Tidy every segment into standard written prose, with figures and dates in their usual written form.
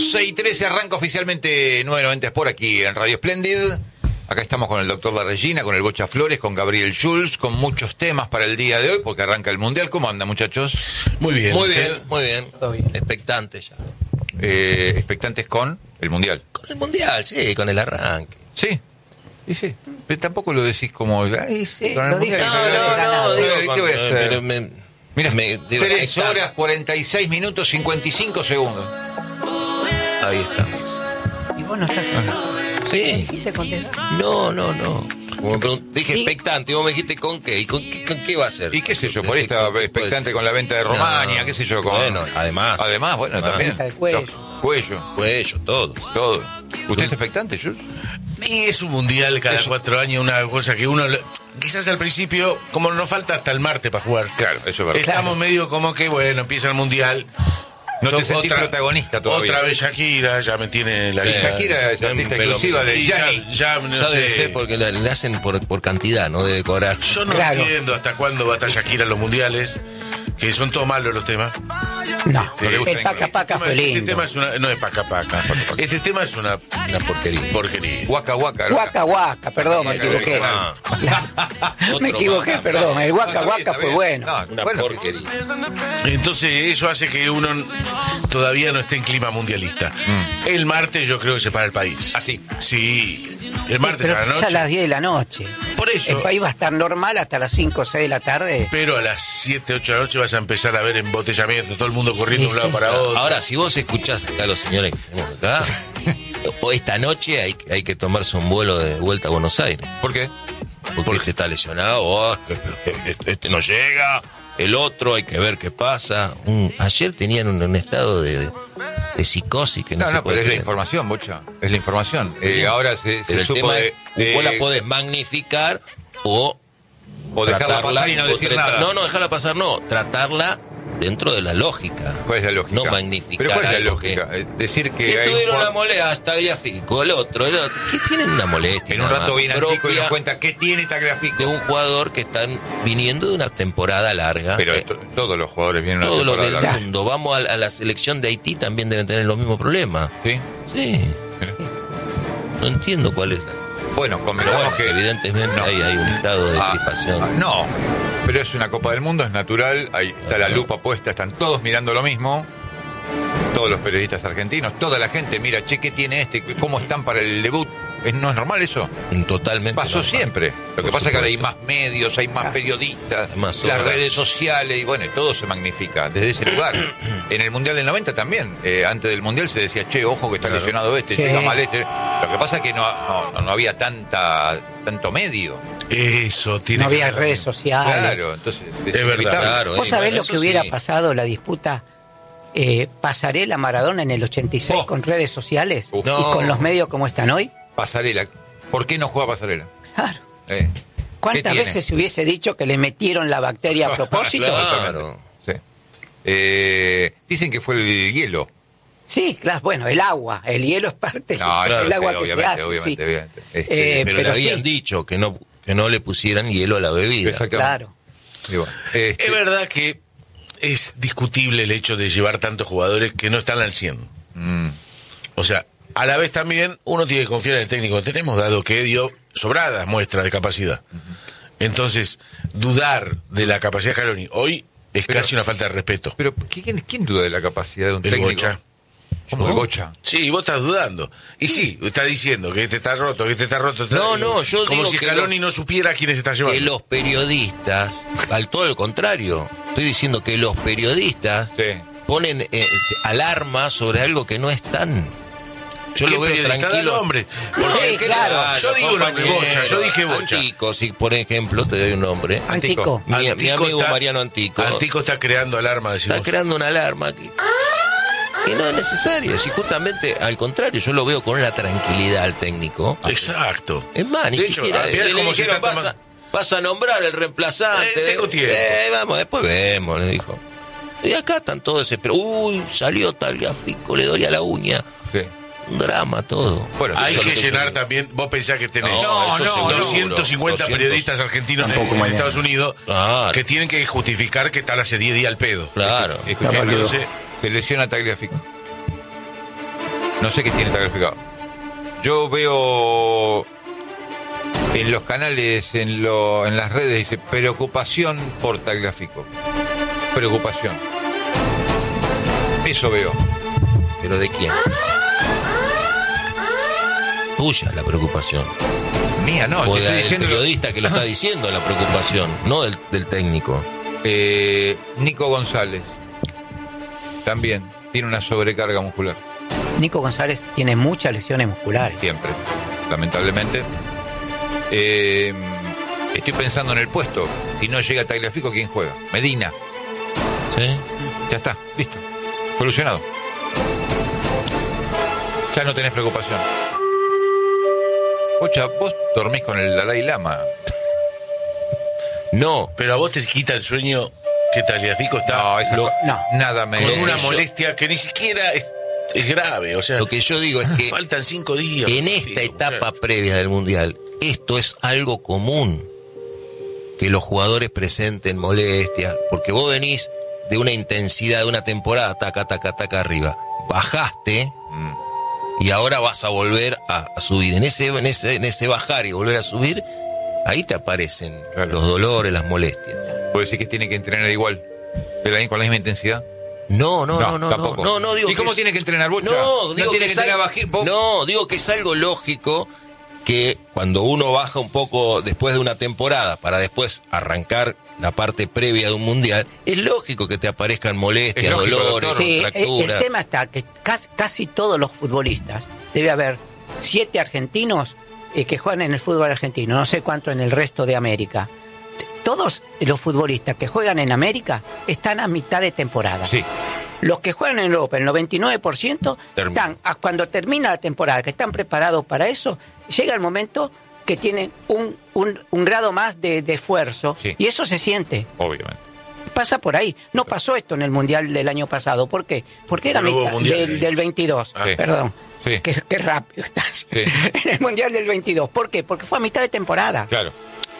12:13 arranca oficialmente 990 Sport aquí en Radio Splendid. Acá estamos con el doctor La Regina, con el Bocha Flores, con Gabriel Schulz, con muchos temas para el día de hoy, porque arranca el Mundial. ¿Cómo anda, muchachos? Muy bien. Muy bien, muy bien. Todo bien. Expectante ya. Expectantes con el Mundial. Con el Mundial, sí, con el arranque. Sí. Y sí. Pero tampoco lo decís como... Ay, sí, con el lo Mundial. No, digo, ¿Qué voy a hacer? pero Mira, digo, 3 horas, 46 minutos, 55 segundos. Ahí está. ¿Y vos no estás? Sí. ¿Te contento? No. Como dije Sí. expectante, y vos me dijiste con qué. ¿Y con qué va a ser? ¿Y qué sé yo? Por ahí estaba expectante con la venta de Romania, qué sé yo. Con... Bueno, además, bueno, también. Venta de cuello. Cuello, todo. todo. ¿Usted está expectante, Jules? Y es un mundial cada 4 años, una cosa que uno... Quizás al principio, como nos falta hasta el martes para jugar. Claro, eso es verdad. Estamos medio como que, bueno, empieza el mundial. No te sentís protagonista todavía. Otra vez Shakira, ya me tiene la lista. Shakira es artista exclusiva de Y Gianni. ya no Debe sé. ser porque le hacen por cantidad, no debe cobrar. Yo no Claro. entiendo hasta cuándo va a estar Shakira en los mundiales, que son todos malos los temas. No, No le gusta el paca paca fue Este lindo. tema es una... No es paca paca. Este tema es una porquería. Waka Waka. ¿no? Waka Waka, perdón, me equivoqué. Ah. Me equivoqué, Otro perdón. El Waka Está bien, Waka está fue bien. bueno. No, Una bueno, porquería. Entonces eso hace que uno todavía no esté en clima mundialista. El martes yo creo que se para el país. Así. Sí, el martes Pero a la ya a noche. las 10 de la noche. Por eso. El país va a estar normal hasta las 5 o 6 de la tarde. Pero a las 7, 8 de la noche vas a empezar a ver embotellamiento, todo el mundo corriendo de un lado para otro. Ahora, si vos escuchás acá a los señores que tenemos acá, o esta noche hay que tomarse un vuelo de vuelta a Buenos Aires. ¿Por qué? Porque este está lesionado, este no llega, el otro hay que ver qué pasa. Ayer tenían un estado de psicosis que no, se No, puede pero es la creer. información, Bocha. Es la información. Ahora se Pero el supo tema de... es, vos la podés magnificar o dejarla tratarla, pasar y no decir nada. No, dejarla pasar, no, tratarla dentro de la lógica. ¿Cuál es la lógica? No magnificar. ¿Pero cuál es la algo lógica? Decir que que hay tuvieron un una molestia, hasta Tagliafico, el otro, que tienen una molestia. en un nada rato más, viene Antico y propia nos cuenta qué tiene Tagliafico. de un jugador que están viniendo de una temporada larga. Pero todos los jugadores vienen a una Todos los temporada del larga. mundo. Vamos a la selección de Haití, también deben tener los mismos problemas. ¿Sí? Sí. Mira. No entiendo cuál es. Bueno, convengamos que... Evidentemente No. hay un estado de crispación. No, pero es una Copa del Mundo, es natural, ahí está la lupa puesta, están todos mirando lo mismo, todos los periodistas argentinos, toda la gente mira, che, ¿qué tiene este? ¿Cómo están para el debut? ¿No es normal eso? Totalmente. Pasó normal. siempre. Lo que Por pasa es que ahora hay supuesto. más medios, hay más periodistas, Hay más las horas. redes sociales, y bueno, todo se magnifica desde ese lugar. En el Mundial del 90 también, antes del Mundial se decía, che, ojo que está lesionado este, Sí. llega mal este. Lo que pasa es que no había tanto medio. Eso, tiene No había que- redes sociales. Claro, entonces Es verdad, inevitable. claro. ¿Vos sabés Bueno, lo eso que hubiera sí. pasado la disputa Pasarela Maradona en el 86 Oh. con redes sociales Uf. y No. con los medios como están hoy? Pasarela. ¿Por qué no juega Pasarela? Claro. ¿Qué ¿Cuántas tiene? veces se hubiese dicho que le metieron la bacteria a propósito? Claro. Sí. Dicen que fue el hielo. Sí, claro, bueno, el agua, el hielo es parte No, del claro, agua sí, que se obviamente, hace. obviamente, sí. obviamente. Pero le habían sí, dicho que no le pusieran hielo a la bebida. Exactamente. claro. Y bueno, Es verdad que es discutible el hecho de llevar tantos jugadores que no están al 100. O sea, a la vez también uno tiene que confiar en el técnico que tenemos, dado que dio sobradas muestras de capacidad. Entonces, dudar de la capacidad de Scaloni hoy es Pero- casi una falta de respeto. Pero ¿quién duda de la capacidad de un El técnico? Bocha. ¿Cómo el Bocha? Sí, vos estás dudando. Y sí, está diciendo que este está roto, que este está roto. No, yo como digo si que Scaloni no supiera quién se está llevando. Que los periodistas, al todo lo contrario, estoy diciendo que los periodistas Sí. ponen alarma sobre algo que no están. Yo ¿Qué lo veo periodista? tranquilo. Da nombre. Porque Sí, claro. Yo digo nombre, compañero. Bocha, yo dije Bocha. Antico, si por ejemplo te doy un nombre. Antico. Mi Antico amigo está- Mariano Antico Antico está creando alarma, decís está vos. creando una alarma que no es necesaria. Si justamente, al contrario, yo lo veo con una tranquilidad al técnico. Exacto. Es más, ni De hecho, siquiera mirá le cómo se dijeron, está tomando- vas a nombrar el reemplazante. Tengo tiempo. Vamos, después vemos, le dijo. Y acá están todos desesperados. Uy, salió Tagliafico, le dolía la uña. Sí. Un drama todo. Bueno, Hay eso que es lo llenar yo- también. Vos pensás que tenés No, eso seguro. 250 periodistas argentinos en Estados Unidos Claro. que tienen que justificar que tal hace 10 días al pedo. Claro. Escuchame, Entonces, se lesiona Tagliafico. No sé qué tiene Tagliafico. Yo veo en los canales, en las redes, dice preocupación por Tagliafico. Preocupación. Eso veo. ¿Pero de quién? Tuya la preocupación. Mía, no. O Te estoy del diciendo periodista que lo está diciendo la preocupación, no del técnico. Nico González. También tiene una sobrecarga muscular. Nico González tiene muchas lesiones musculares. Siempre. Lamentablemente. Estoy pensando en el puesto. Si no llega Tagliafico, ¿quién juega? Medina. ¿Sí? Ya está, listo. Solucionado. Ya no tenés preocupación. Ocha, vos dormís con el Dalai Lama. No, Pero a vos te quita el sueño que Tagliafico está No, esa no. nada me... con una yo- molestia que ni siquiera es grave. O sea, lo que yo digo es que faltan 5 días. en esta etapa previa del Mundial, esto es algo común, que los jugadores presenten molestias, porque vos venís de una intensidad de una temporada, taca, taca, taca arriba, bajaste y ahora vas a volver a subir. En ese bajar y volver a subir, ahí te aparecen Claro. los dolores, las molestias. ¿Puedo decir que tiene que entrenar igual? Con la misma intensidad? No, Tampoco. digo ¿Y cómo que tiene que entrenar, Bocha? No, digo tiene que que es entrenar algo, no, digo que es algo lógico que cuando uno baja un poco después de una temporada para después arrancar la parte previa de un mundial, es lógico que te aparezcan molestias, Es lógico, dolores, doctor. Sí, fracturas. el tema está que casi todos los futbolistas, debe haber 7 argentinos que juegan en el fútbol argentino, no sé cuánto en el resto de América. Todos los futbolistas que juegan en América están a mitad de temporada. Sí. Los que juegan en Europa, el 99%, están, cuando termina la temporada, que están preparados para eso, llega el momento que tienen un grado más de esfuerzo, Sí. y eso se siente. Obviamente. Pasa por ahí. No pasó esto en el Mundial del año pasado. ¿Por qué? Porque era No hubo mitad Mundial. del 22. Sí. Perdón. Sí. Qué rápido estás. Sí. En el Mundial del 22. ¿Por qué? Porque fue a mitad de temporada. Claro.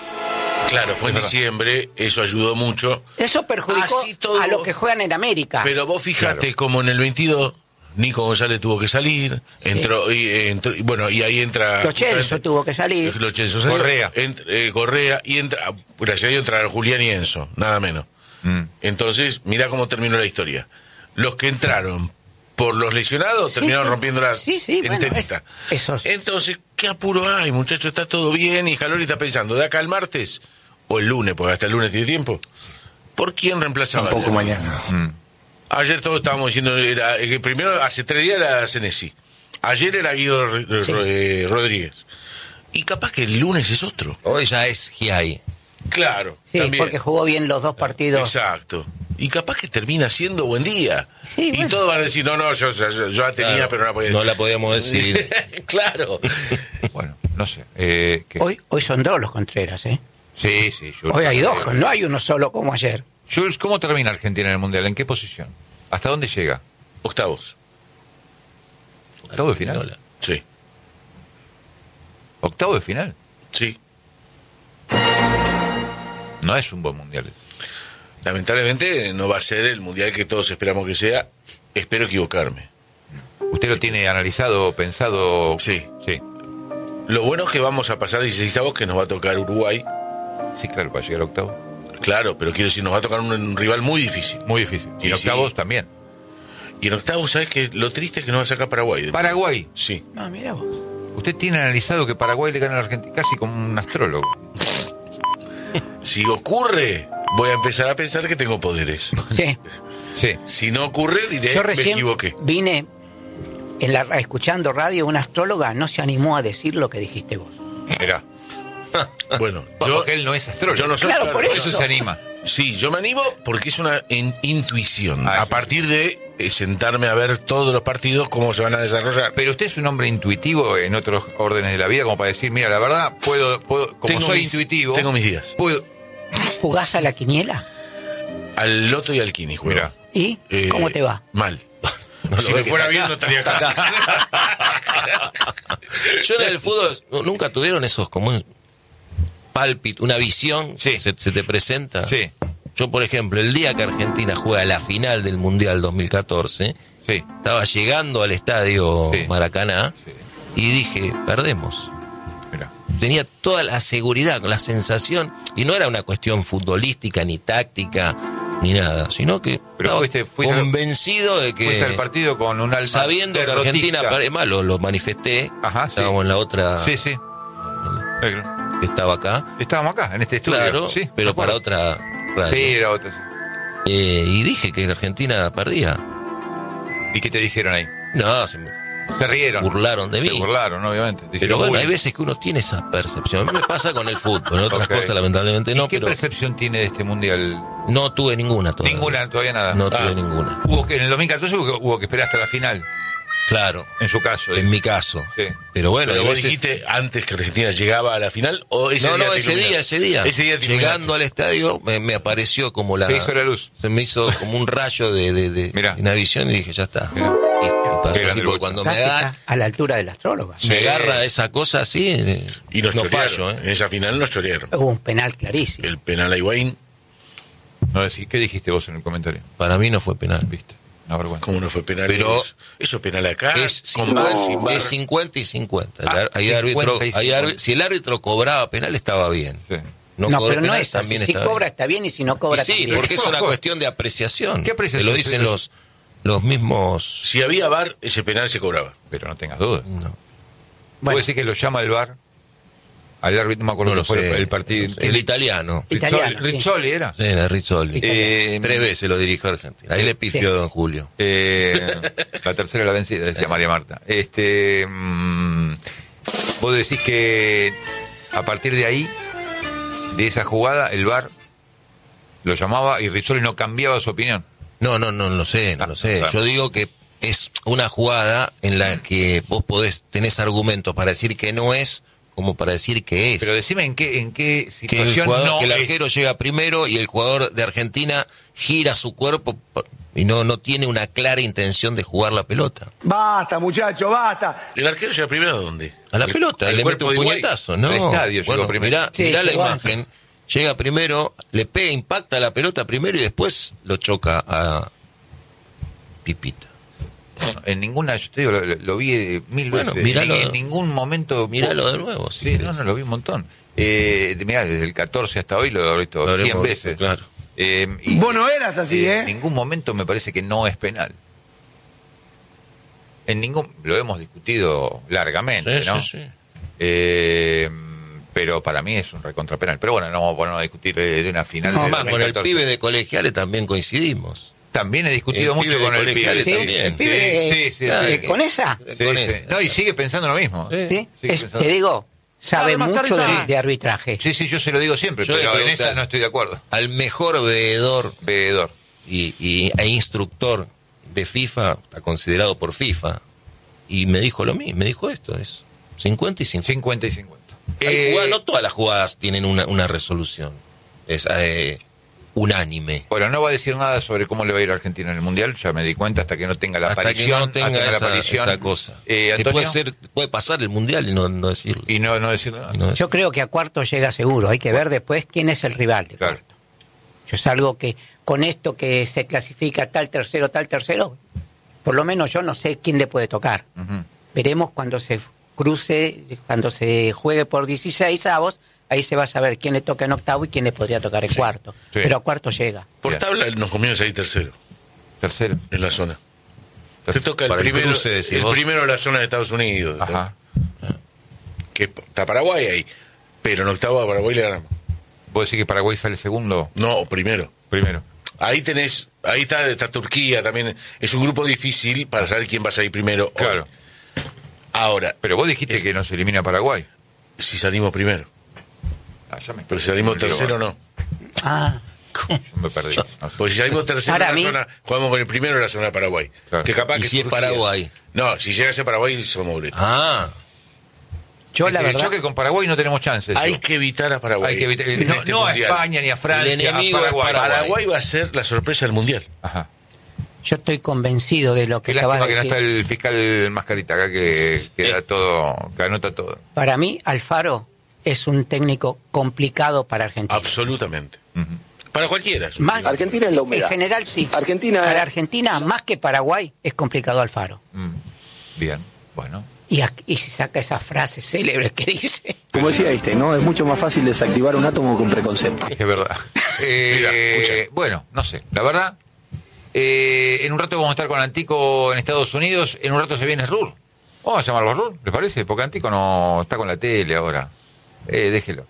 Claro, fue en Es verdad. diciembre, eso ayudó mucho. Eso perjudicó Así todos- a los que juegan en América. Pero vos fijate Claro. como en el 22 Nico González tuvo que salir, entró y bueno, y ahí entra Lo Celso tuvo que salir. Lo Celso salió, Correa. Correa y entra, gracias a Dios entraron Julián y Enzo, nada menos. Entonces, mira cómo terminó la historia. Los que entraron por los lesionados Sí, terminaron sí. rompiendo la Sí, sí, bueno, entendita. esos. Entonces, ¿qué apuro hay, muchacho? Está todo bien y Scaloni está pensando, ¿de acá al martes o el lunes? Porque hasta el lunes tiene tiempo. ¿Por quién reemplazaba? Tampoco mañana. Ayer todos estábamos diciendo, que primero hace 3 días era Senesi. Ayer era Guido Rodríguez. Y capaz que el lunes es otro. Hoy ya es Giai. Claro. Sí, también. porque jugó bien los dos partidos. Exacto. Y capaz que termina siendo buen día. Sí, y bueno. todos van a decir, no, yo la tenía, Claro, pero no la podía no la podíamos decir. Claro. Bueno, no sé. ¿qué? Hoy son 2 los Contreras, ¿eh? Sí, Jules. Hoy hay 2, no hay uno solo como ayer. Jules, ¿cómo termina Argentina en el Mundial? ¿En qué posición? ¿Hasta dónde llega? Octavos. ¿Octavo de final? Sí. ¿Octavo de final? Sí. No es un buen Mundial. Lamentablemente no va a ser el mundial que todos esperamos que sea. Espero equivocarme. ¿Usted lo tiene analizado, pensado? Sí. Sí, Lo bueno es que vamos a pasar 16avos, que nos va a tocar Uruguay. sí, claro, para llegar a octavo. Claro, pero quiero decir, nos va a tocar un rival muy difícil. Muy difícil. Y en Y sí. octavos también. Y en octavos, ¿sabes qué? Lo triste es que nos va a sacar Paraguay. Paraguay. Sí. No, mira vos. Usted tiene analizado que Paraguay le gana a la Argentina casi como un astrólogo. Si ocurre, voy a empezar a pensar que tengo poderes. Sí. Sí. Si no ocurre, diré, Yo me recién equivoqué. vine escuchando radio, una astróloga no se animó a decir lo que dijiste vos. Mirá. Bueno, Porque él no es astrólogo. yo no soy Claro, por Por eso. eso se anima. Sí, yo me animo porque es una intuición. Ah, A sí. partir de sentarme a ver todos los partidos, cómo se van a desarrollar. Pero usted es un hombre intuitivo en otros órdenes de la vida, como para decir, mira, la verdad, puedo como Tengo soy mis- intuitivo, tengo mis días. puedo... ¿Jugás a la quiniela? Al Loto y al Kini juego. Mirá. ¿Y cómo te va? Mal. No Si lo me ve que fuera está bien, acá. no estaría acá. Yo en el fútbol, ¿nunca tuvieron esos como un pálpito, una visión? Sí. Se te presenta. Sí. Yo, por ejemplo, el día que Argentina juega la final del Mundial 2014, Sí. Estaba llegando al estadio Sí. Maracaná Sí. y dije, perdemos. Mirá. Tenía toda la seguridad, la sensación, y no era una cuestión futbolística, ni táctica, ni nada, sino que Pero estaba fuiste convencido de Fuiste al que, partido con un alma sabiendo que Argentina, derrotista. además lo manifesté, Ajá, sí. estábamos en la otra, Sí, sí. Claro. que estaba acá, Estábamos acá, en este estudio. claro, Sí, pero me para acuerdo. otra radio. Sí, era otra. Sí. Y dije que la Argentina perdía. ¿Y qué te dijeron ahí? No, Se rieron. burlaron de mí. Se burlaron, obviamente. Pero Hicieron bueno, bullying. hay veces que uno tiene esa percepción. A mí me pasa con el fútbol, en otras Ok. cosas lamentablemente no, ¿Y qué pero percepción tiene de este mundial? no tuve ninguna todavía. Ninguna, todavía nada. No tuve ninguna. Hubo que en el 2014 hubo que esperar hasta la final, Claro, en su caso. en mi caso. Sí. Pero bueno, Pero hay vos veces- dijiste antes que Argentina llegaba a la final o ese No, día no, te ese iluminaste? día. Ese día te Llegando iluminaste. al estadio me apareció como la... Se hizo la luz. Se me hizo como un rayo de Mirá. una visión y dije, ya está. Mirá. Y pasó Qué grande así, el porque Bocha. cuando me Casi da, a la altura del astrólogo. me Sí. agarra esa cosa así, Y nos no chorearon. fallo, En esa final nos chorearon. Hubo un penal clarísimo. El penal a Higuaín, No decís, ¿qué dijiste vos en el comentario? Para mí no fue penal. Viste, una vergüenza. ¿cómo no fue penal? Pero- Eso es penal acá. Es, con bar, 50, sin bar. es 50 y 50. Ah, Hay 50 árbitro, y hay 50. si el árbitro cobraba penal estaba bien. Sí. No, cobró pero no penal, es así. también Si estaba cobra bien. está bien y si no cobra Y sí, también. porque es una cuestión de apreciación. ¿Qué apreciación? Te lo dicen los mismos... Si había bar, ese penal se cobraba. Pero no tengas dudas. No, ¿Puedo Bueno, decir que lo llama el VAR? Al árbitro, no me acuerdo no lo qué fue sé. el partido. El italiano. Italiano, sí. Rizzoli era. Sí, era Rizzoli. Eh, 3 veces lo dirigió a Argentina. Ahí le pifió Sí. don Julio. La tercera la vencida, decía María Marta. Vos decís que a partir de ahí, de esa jugada, el VAR lo llamaba y Rizzoli no cambiaba su opinión. No lo sé, no lo sé. claro. Yo digo que es una jugada en la que vos tenés argumentos para decir que no es, como para decir que es. Pero decime en qué que el, situación jugador, no que el es. arquero llega primero y el jugador de Argentina gira su cuerpo y no tiene una clara intención de jugar la pelota. Basta, muchacho, basta. ¿El arquero llega primero a dónde? A la pelota, el le mete cuerpo un de Higuaín. puñetazo, ¿no? Al estadio llegó Bueno, primero. Sí, mirá la llegó imagen. antes. Llega primero, le pega, impacta la pelota primero y después lo choca a Pipita. En ninguna, yo te digo, lo vi mil Bueno, veces. míralo. En ningún momento. Míralo de nuevo, si Sí, querés. no, lo vi un montón. Mirá, desde el 14 hasta hoy lo he visto Lo 100 habremos veces. visto, claro. Y Vos no eras así, En ¿eh? ningún momento me parece que no es penal. Lo hemos discutido largamente, Sí, ¿no? sí, sí. Pero para mí es un recontrapenal. Pero bueno, no vamos a ponernos a discutir de una final. No, de Además, con el 2014. pibe de colegiales también coincidimos. También he discutido El mucho pibe con de el pibe. colegiales Sí, también. el pibe, Sí, sí, claro, sí. ¿con esa? Sí, con sí. ese. No, y sigue pensando lo mismo. Sí. ¿Sí? Sigue Es- pensando. te digo, sabe Dale, mucho Mascarita. de arbitraje. Sí, sí, yo se lo digo siempre, Yo le pero en pregunté esa no estoy de acuerdo. Al mejor veedor Veedor. e instructor de FIFA, está considerado por FIFA, y me dijo lo mismo, me dijo esto, es 50 y 50. 50 y 50. Hay jugadas, no todas las jugadas tienen una resolución, es unánime. Bueno, no va a decir nada sobre cómo le va a ir a Argentina en el Mundial, ya me di cuenta, hasta que no tenga la Hasta aparición. que no tenga hasta la esa, aparición. esa cosa. Antonio, Puede pasar el Mundial y no decirlo. y no decir nada. Y no decirlo. Yo creo que a cuarto llega seguro. Hay que ver después quién es el rival de Claro. cuarto. Yo es algo que con esto que se clasifica tal tercero, por lo menos yo no sé quién le puede tocar. Ujú. Veremos cuando se cruce, cuando se juegue por 16 avos, ahí se va a saber quién le toca en octavo y quién le podría tocar en cuarto. Sí. Pero a cuarto llega. Por Bien. tabla nos conviene salir tercero Tercero. en la zona. Te toca el Para el primero, cruce, decís el vos. primero de la zona de Estados Unidos. Ajá. Que está Paraguay ahí. Pero en octavo a Paraguay le ganamos. ¿Vos decís que Paraguay sale segundo? No, primero. Primero. Ahí está Turquía también. Es un grupo difícil para saber quién va a salir primero. hoy. Claro. Ahora, Pero vos dijiste que nos elimina Paraguay. si salimos primero. Ya me Pero si salimos me digo, tercero, no. Ah, yo me perdí. No sé. Porque si salimos tercero Para en la mí- zona, jugamos con el primero de la zona de Paraguay. Claro. Que capaz ¿Y que si es Turquía. Paraguay? No, si llega a ser Paraguay, somos boletos. yo Es la el verdad, choque con Paraguay no tenemos chances. Hay que evitar a Paraguay. Hay que evitar. en No, este no a mundial. España ni a Francia. El enemigo a es Paraguay. Paraguay va a ser la sorpresa del mundial. Ajá. yo estoy convencido de lo que Qué acabas lástima de que no decir. está el fiscal Mascarita acá que da todo, que anota todo. Para mí, Alfaro es un técnico complicado para Argentina. Absolutamente. Ujú. Para cualquiera. Más, Argentina es la humedad. En general sí. Argentina- Para Argentina, más que Paraguay, es complicado Alfaro. Bien, bueno. Y si saca esas frases célebres que dice. Como decía ¿no? Es mucho más fácil desactivar un átomo que un preconcepto. Es verdad. escucha. Bueno, no sé. La verdad, en un rato vamos a estar con Antico en Estados Unidos. En un rato se viene Rur. Vamos a llamarlo a Rur, ¿les parece? Porque Antico no está con la tele ahora. Déjelo.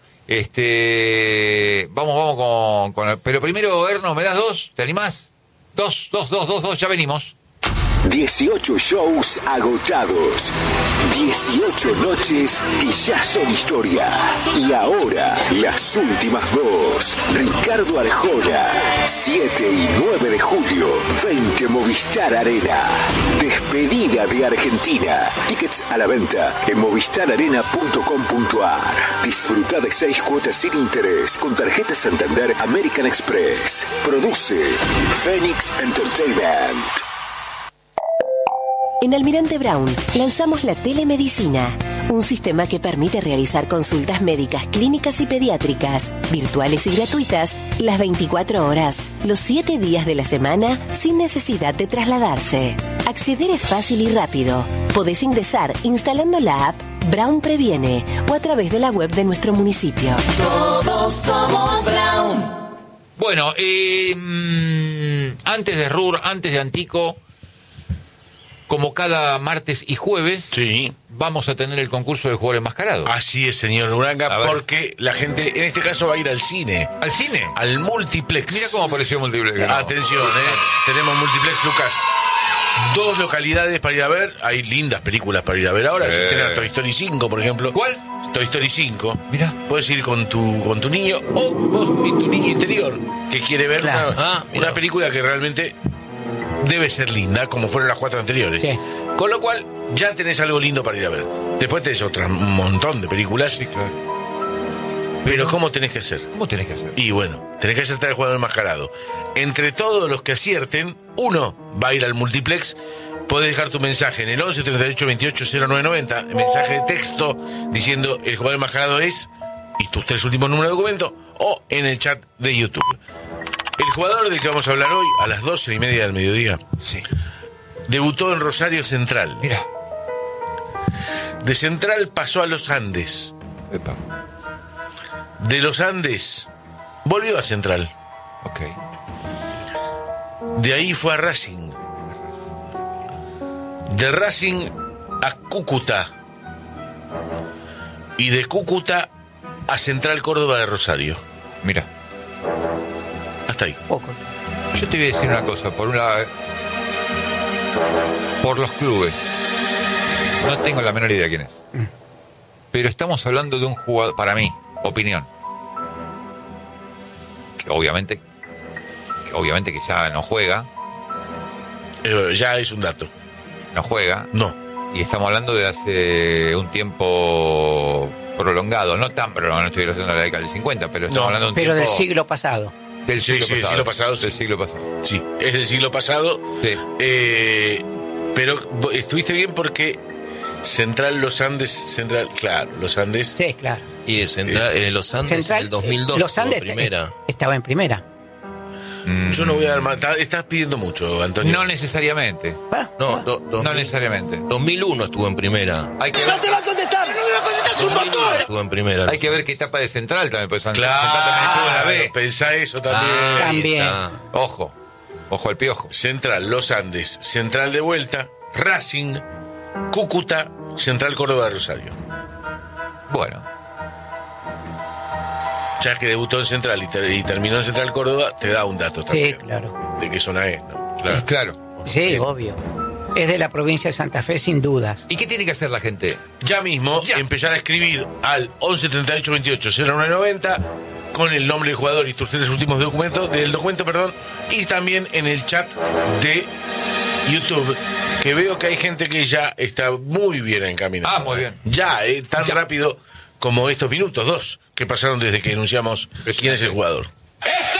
Vamos con... Pero primero, Erno, ¿me das 2? ¿Te animás? 2, ya venimos. 18 shows agotados, 18 noches que ya son historia. Y ahora, las últimas dos. Ricardo Arjona, 7 y 9 de julio, 20 Movistar Arena. Despedida de Argentina. Tickets a la venta en movistararena.com.ar. Disfruta de 6 cuotas sin interés con tarjeta Santander American Express. Produce Phoenix Entertainment. En Almirante Brown lanzamos la telemedicina, un sistema que permite realizar consultas médicas, clínicas y pediátricas, virtuales y gratuitas, las 24 horas, los 7 días de la semana, sin necesidad de trasladarse. Acceder es fácil y rápido. Podés ingresar instalando la app Brown Previene o a través de la web de nuestro municipio. Todos somos Brown. Bueno, antes de Rur, antes de Antico, como cada martes y jueves, Sí. vamos a tener el concurso del jugador enmascarado. Así es, señor Uranga, A ver. porque la gente en este caso va a ir al cine, ¿Al cine? al multiplex. Mira cómo apareció Multiplex. Atención, tenemos multiplex, Lucas. 2 localidades para ir a ver. Hay lindas películas para ir a ver ahora. Se estrena Toy Story 5, por ejemplo. ¿Cuál? Toy Story 5. Mirá. Puedes ir con tu niño o vos y tu niño interior que quiere ver Claro. una película que realmente debe ser linda, como fueron las 4 anteriores. Sí. Con lo cual, ya tenés algo lindo para ir a ver. Después tenés un montón de películas. Sí, claro. Pero ¿cómo tenés que hacer? ¿Cómo tenés que hacer? Y bueno, tenés que acertar el jugador enmascarado. Entre todos los que acierten, uno va a ir al multiplex. Podés dejar tu mensaje en el 11 38 28 0990, mensaje de texto diciendo el jugador enmascarado es y tus 3 últimos números de documento, o en el chat de YouTube. El jugador del que vamos a hablar hoy, a las 12:30 del mediodía, Sí. debutó en Rosario Central. Mira. De Central pasó a los Andes. Epa. De los Andes volvió a Central. Ok. De ahí fue a Racing. De Racing a Cúcuta. Y de Cúcuta a Central Córdoba de Rosario. Mira. Hasta ahí. Poco. Yo te voy a decir una cosa. Por un lado, por los clubes. No tengo la menor idea quién es. Pero estamos hablando de un jugador, para mí, opinión. Que obviamente que ya no juega. Ya es un dato. No juega. No. Y estamos hablando de hace un tiempo prolongado. No tan prolongado, no estoy hablando de la década del 50, pero estamos No, hablando de un Pero del tiempo... siglo pasado. Del siglo Sí, del pasado. siglo pasado, sí. Del siglo pasado. Sí, es del siglo pasado. Sí. Pero estuviste bien porque Central Los Andes, Central, claro, Los Andes. Sí, claro. Y de los Andes Central, en el 2002 Los Andes estuvo primera. estaba en primera. Yo no voy a dar más. Estás pidiendo mucho, Antonio. No necesariamente. No, No necesariamente. 2001 estuvo en primera. Hay que ver, 2001 estuvo en primera. hay que ver qué etapa de Central también. Pues Central Claro, también estuvo en la B. pensá eso también. También. Ojo. Ojo al piojo. Central, Los Andes, Central de vuelta, Racing, Cúcuta, Central Córdoba de Rosario. Bueno. Ya que debutó en Central y terminó en Central Córdoba, te da un dato Sí, también. claro. De qué zona es, ¿no? Claro. Sí, obvio. Es de la provincia de Santa Fe, sin dudas. ¿Y qué tiene que hacer la gente? Ya mismo, Ya. empezar a escribir al 11 38 28 0990 con el nombre del jugador y tus 3 últimos documentos, y también en el chat de YouTube, que veo que hay gente que ya está muy bien encaminada. Ah, muy bien. Ya, tan rápido como estos minutos, 2, que pasaron desde que anunciamos quién es el jugador. Esta